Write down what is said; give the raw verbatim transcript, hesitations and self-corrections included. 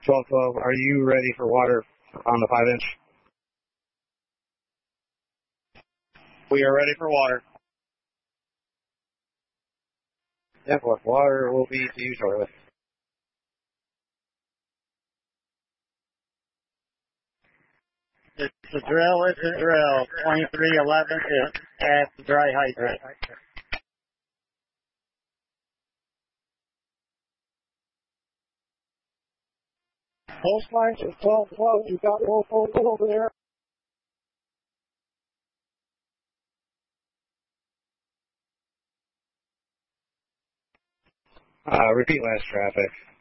twelve twelve, are you ready for water on the five inch? We are ready for water. Yep, water will be to you shortly. It's the drill, it's a drill. twenty-three eleven is at the dry hydrant. Post lines is twelve twelve. You got low focal over there. Uh, repeat last traffic.